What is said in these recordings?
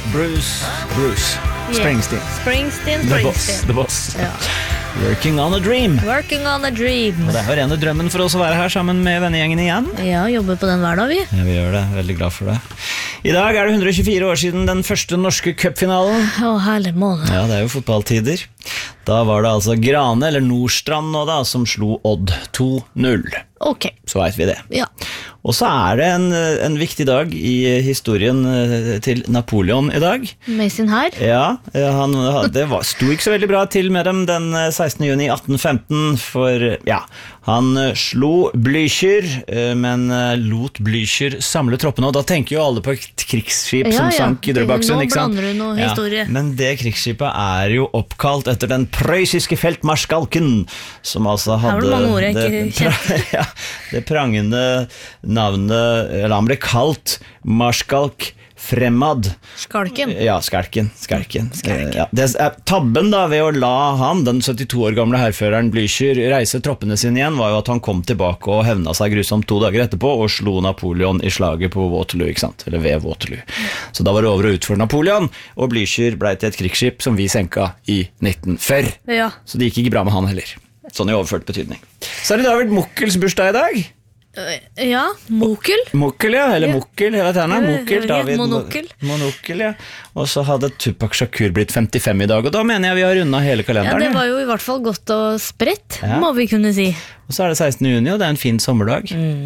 Bruce Springsteen. Springsteen. The boss. Ja. Working on a dream. Working on a dream. Og det rene drømmen for oss å være her sammen med vennegjengen igjen. Ja, jobber på den hver dag, vi. Ja, vi gjør det. Veldig glad for det. I dag det 124 år siden den første norske cupfinalen. Herlig måned. Ja, det jo fotballtider. Da var det altså Grane, eller Nordstrand nå da, som slo Odd 2-0. Ok. Så vet vi det. Ja. Og så det en viktig dag i historien til Napoleon i dag. Med sin her. Ja, det sto ikke så veldig bra til med dem den 16. juni 1815, for ja, han slo Blücher, men lot Blücher samle troppene, og da tenker jo alle på et krigsskip som sank i Drøbaksen, ikke sant? Nå blander du noe historie. Men det krigsskipet jo oppkalt etter den prøyssiske feltmarskalken, som altså hadde... Her var det mange ord jeg ikke kjente. Ja, det prangende navnet, eller han ble kalt Marskalk Fremad. Skalken. Ja, Skalken. Ja, det tabben da ved å la han, den 72 år gamle herføreren Blücher, reise troppene sine igjen, var jo at han kom tilbake og hevna seg grusomt 2 dager etterpå og slo Napoleon i slaget på Waterloo, ikke sant? Eller ved Waterloo. Så da var det over og ut for Napoleon, og Blücher ble til et krigsskip som vi senka i 1940. Ja. Så det gikk ikke bra med han heller. Sånn i overført betydning. Så det David Mokkels bursdag i dag. Ja, Mokel. Mokel, ja, eller Mokel, jeg vet henne. Mokel, David Monokkel, ja. Og så hadde Tupac Shakur blitt 55 i dag, og da mener jeg vi har rundet hele kalenderen. Ja, det var jo i hvert fall godt og spredt, må vi kunne si. Og så det 16. juni, og det en fin sommerdag.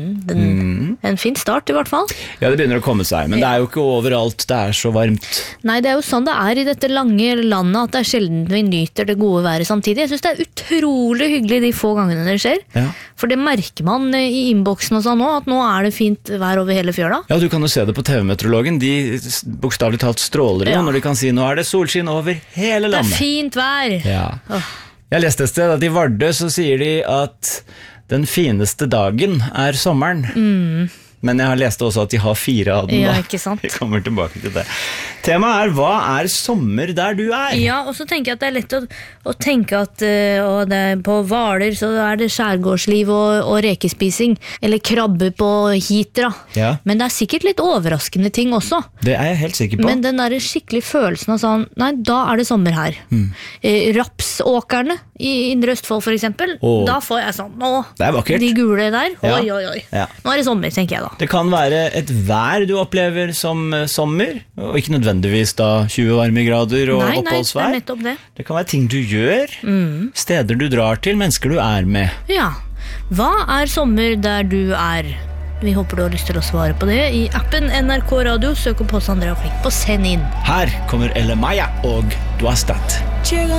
En fin start i hvert fall. Ja, det begynner å komme seg, men det jo ikke overalt det så varmt. Nei, det jo sånn det i dette lange landet, at det sjelden vi nyter det gode været samtidig. Jeg synes det utrolig hyggelig de få gangene det skjer. Ja. For det merker man i innboksen og sånn nå, at nå det fint vær over hele fjøla. Ja, du kan jo se det på TV-meteorologen. De bokstavlig talt stråler jo når de kan si nå det solskinn over hele landet. Det fint vær. Ja. Jeg leste et sted at i Vardø så sier de at den fineste dagen sommeren. Men jeg har lest også at de har 4 av den. Ja, ikke sant? Vi kommer tilbake til det. Temaet hva sommer der du Ja, og så tenker jeg at det lett å tenke at på Hvaler så det skjærgårdsliv og rekespising, eller krabbe på Hitra. Ja. Men det sikkert litt overraskende ting også. Det jeg helt sikker på. Men den der skikkelig følelsen av sånn, nei, da det sommer her. Rapsåkerne i Indre Østfold for eksempel, da får jeg sånn, det vakkert. De gule der, oi. Ja. Nå det sommer, tenker jeg da. Det kan være et vær du opplever som sommer, og ikke nødvendigvis da 20 varmegrader og oppholdsvær. Nei, det nettopp det. Det kan være ting du gjør, steder du drar til, mennesker du med. Ja, hva sommer der du Vi håper du har lyst til å svare på det i appen NRK Radio. Søk opp hos Andrea Flik på Send inn. Her kommer Elle Maya og Du har stått.